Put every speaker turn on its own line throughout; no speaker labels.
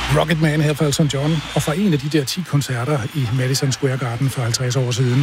Rocketman her fra Elton John, og fra en af de der 10 koncerter i Madison Square Garden for 50 år siden.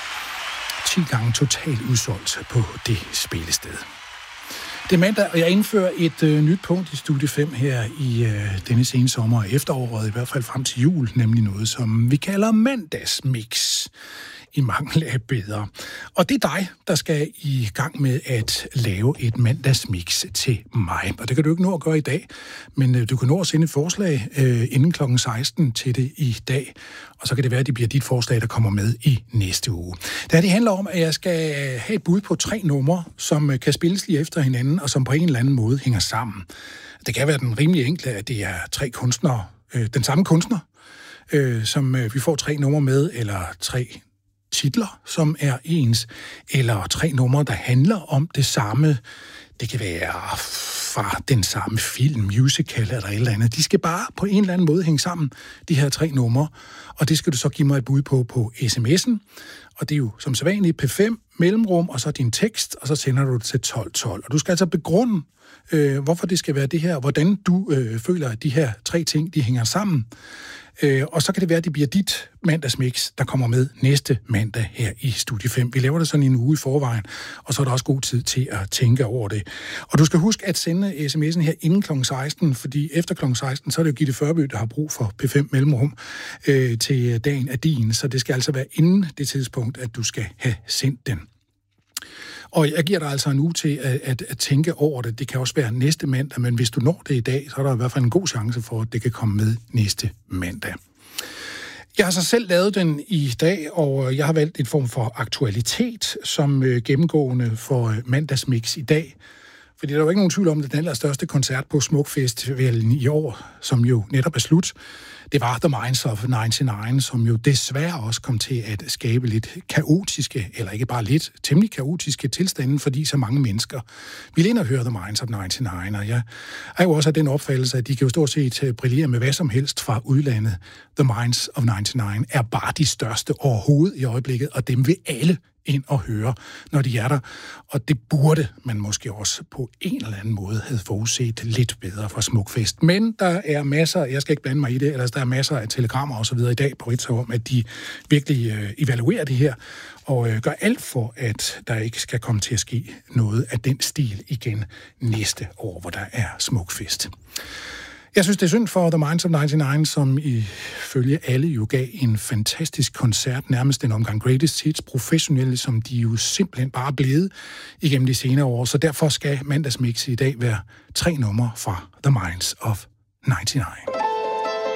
10 gange totalt udsolgt på det spillested. Det er mandag, og jeg indfører et nyt punkt i Studie 5 her i denne sene sommer og efteråret, i hvert fald frem til jul, nemlig noget, som vi kalder mandagsmix. I mangel af bedre. Og det er dig, der skal i gang med at lave et mandagsmix til mig. Og det kan du ikke nå at gøre i dag, men du kan nå at sende et forslag inden kl. 16 til det i dag. Og så kan det være, at det bliver dit forslag, der kommer med i næste uge. Det handler om, at jeg skal have et bud på 3 numre, som kan spilles lige efter hinanden, og som på en eller anden måde hænger sammen. Det kan være den rimelig enkle, at det er 3 kunstnere, den samme kunstner, som vi får 3 numre med, eller 3 titler, som er ens, eller 3 numre, der handler om det samme. Det kan være fra den samme film, musical eller et eller andet. De skal bare på en eller anden måde hænge sammen, de her 3 numre, og det skal du så give mig et bud på sms'en, og det er jo som sædvanligt P5, mellemrum, og så din tekst, og så sender du det til 1212. Og du skal altså begrunde, hvorfor det skal være det her, hvordan du føler, at de her 3 ting, de hænger sammen. Og så kan det være, at det bliver dit mandagsmix, der kommer med næste mandag her i Studie 5. Vi laver det sådan en uge i forvejen, og så er der også god tid til at tænke over det. Og du skal huske at sende sms'en her inden kl. 16, fordi efter kl. 16, så er det jo Gitte Førby, der har brug for P5 mellemrum til dagen af din. Så det skal altså være inden det tidspunkt, at du skal have sendt den. Og jeg giver dig altså en uge til at tænke over det. Det kan også være næste mandag, men hvis du når det i dag, så er der i hvert fald en god chance for, at det kan komme med næste mandag. Jeg har så selv lavet den i dag, og jeg har valgt en form for aktualitet som gennemgående for mandagsmix i dag. Fordi der er jo ikke nogen tvivl om, at den allerstørste koncert på Smukfestivalen i år, som jo netop er slut, det var The Minds of 99, som jo desværre også kom til at skabe lidt kaotiske, eller ikke bare lidt, temmelig kaotiske tilstande, fordi så mange mennesker ville ind og høre The Minds of 99. Og jeg er jo også af den opfattelse, at de kan jo stort set brillere med hvad som helst fra udlandet. The Minds of 99 er bare de største overhovedet i øjeblikket, og dem vil alle ind og høre, når de er der. Og det burde man måske også på en eller anden måde have forudset lidt bedre fra Smukfest. Men der er masser, jeg skal ikke blande mig i det, ellers der er masser af telegrammer og så videre i dag på Ritzau om, at de virkelig evaluerer det her og gør alt for, at der ikke skal komme til at ske noget af den stil igen næste år, hvor der er Smukfest. Jeg synes, det er synd for The Minds of 99, som ifølge alle jo gav en fantastisk koncert, nærmest en omgang greatest hits, professionelle, som de jo simpelthen bare er blevet igennem de senere år. Så derfor skal mandagsmix i dag være 3 numre fra The Minds of 99.